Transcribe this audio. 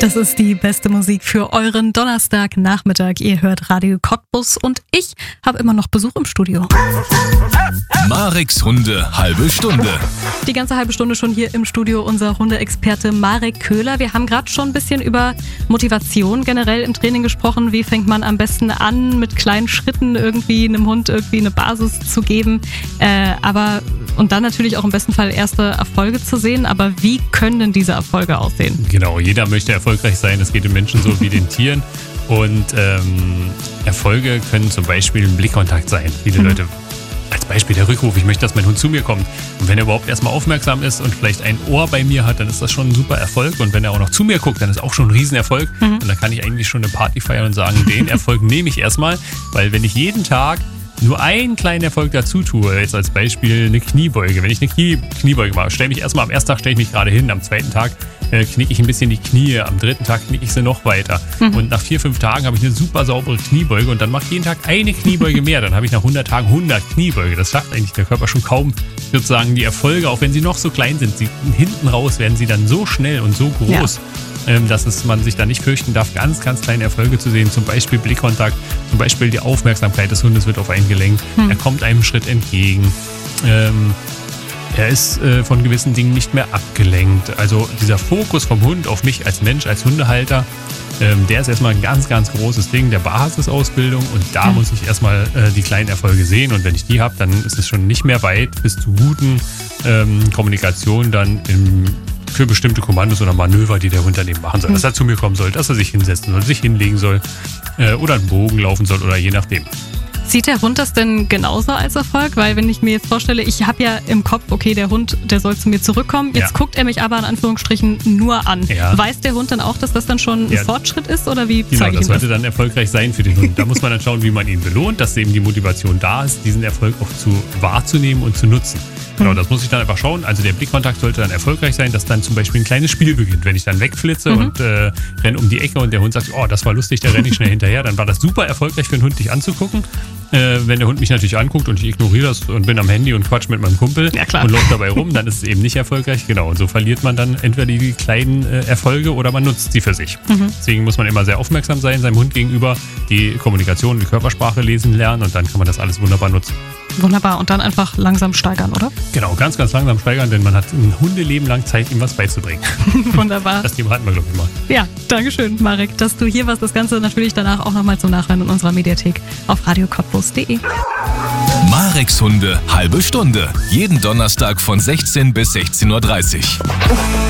Das ist die beste Musik für euren Donnerstagnachmittag. Ihr hört Radio Cottbus und ich habe immer noch Besuch im Studio. Mareks Hunde halbe Stunde. Die ganze halbe Stunde schon hier im Studio unser Hundeexperte Marek Köhler. Wir haben gerade schon ein bisschen über Motivation generell im Training gesprochen. Wie fängt man am besten an, mit kleinen Schritten irgendwie einem Hund irgendwie eine Basis zu geben. Und dann natürlich auch im besten Fall erste Erfolge zu sehen. Aber wie können denn diese Erfolge aussehen? Genau, jeder möchte erfolgreich sein. Das geht den Menschen so wie den Tieren. Und Erfolge können zum Beispiel ein Blickkontakt sein. Viele Leute, als Beispiel der Rückruf, ich möchte, dass mein Hund zu mir kommt. Und wenn er überhaupt erstmal aufmerksam ist und vielleicht ein Ohr bei mir hat, dann ist das schon ein super Erfolg. Und wenn er auch noch zu mir guckt, dann ist auch schon ein Riesenerfolg. Und dann kann ich eigentlich schon eine Party feiern und sagen, den Erfolg nehme ich erstmal. Weil wenn ich jeden Tag nur einen kleinen Erfolg dazu tue, jetzt als Beispiel eine Kniebeuge. Wenn ich eine Kniebeuge mache, stelle mich erstmal am ersten Tag stelle ich mich gerade hin, am zweiten Tag knicke ich ein bisschen die Knie, am dritten Tag knicke ich sie noch weiter. Und nach 4-5 Tagen habe ich eine super saubere Kniebeuge und dann mache ich jeden Tag eine Kniebeuge mehr. Dann habe ich nach 100 Tagen 100 Kniebeuge. Das schafft eigentlich der Körper schon kaum. Ich würde sagen, die Erfolge, auch wenn sie noch so klein sind, hinten raus werden sie dann so schnell und so groß, dass man sich da nicht fürchten darf, ganz, ganz kleine Erfolge zu sehen. Zum Beispiel Blickkontakt, zum Beispiel die Aufmerksamkeit des Hundes wird auf einen gelenkt. Er kommt einem Schritt entgegen. Er ist von gewissen Dingen nicht mehr abgelenkt. Also dieser Fokus vom Hund auf mich als Mensch, als Hundehalter, der ist erstmal ein ganz, ganz großes Ding der Basisausbildung. Und da muss ich erstmal die kleinen Erfolge sehen. Und wenn ich die habe, dann ist es schon nicht mehr weit bis zu guten Kommunikation dann für bestimmte Kommandos oder Manöver, die der Hund daneben machen soll. Dass er zu mir kommen soll, dass er sich hinsetzen soll, sich hinlegen soll oder einen Bogen laufen soll oder je nachdem. Sieht der Hund das denn genauso als Erfolg? Weil wenn ich mir jetzt vorstelle, ich habe ja im Kopf, okay, der Hund, der soll zu mir zurückkommen. Jetzt guckt er mich aber in Anführungsstrichen nur an. Ja. Weiß der Hund dann auch, dass das dann schon ein Fortschritt ist? Oder wie zeige ich ihm das? Genau, das sollte dann erfolgreich sein für den Hund. Da muss man dann schauen, wie man ihn belohnt, dass eben die Motivation da ist, diesen Erfolg auch wahrzunehmen und zu nutzen. Genau, das muss ich dann einfach schauen. Also der Blickkontakt sollte dann erfolgreich sein, dass dann zum Beispiel ein kleines Spiel beginnt. Wenn ich dann wegflitze und renne um die Ecke und der Hund sagt, oh, das war lustig, da renne ich schnell hinterher, dann war das super erfolgreich für den Hund, dich anzugucken. Wenn der Hund mich natürlich anguckt und ich ignoriere das und bin am Handy und quatsch mit meinem Kumpel und läuft dabei rum, dann ist es eben nicht erfolgreich. Genau, und so verliert man dann entweder die kleinen Erfolge oder man nutzt sie für sich. Deswegen muss man immer sehr aufmerksam sein, seinem Hund gegenüber, die Kommunikation, die Körpersprache lesen lernen und dann kann man das alles wunderbar nutzen. Wunderbar. Und dann einfach langsam steigern, oder? Genau, ganz, ganz langsam steigern, denn man hat ein Hundeleben lang Zeit, ihm was beizubringen. Wunderbar. Das Thema hatten wir, glaube ich, mal. Ja, Dankeschön, Marek, dass du hier warst. Das Ganze natürlich danach auch nochmal zum Nachhören in unserer Mediathek auf radiocottbus.de. Mareks Hunde halbe Stunde. Jeden Donnerstag von 16 bis 16:30 Uhr.